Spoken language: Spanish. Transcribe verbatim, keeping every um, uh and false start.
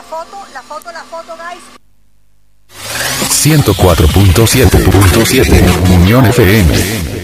la foto, la foto, la foto, guys. ciento cuatro punto siete Unión F M.